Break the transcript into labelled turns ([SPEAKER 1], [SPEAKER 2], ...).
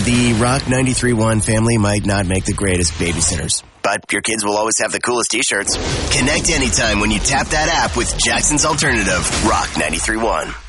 [SPEAKER 1] The Rock 93.1 family might not make the greatest babysitters, but your kids will always have the coolest t-shirts. Connect anytime when you tap that app with Jackson's Alternative, Rock 93.1.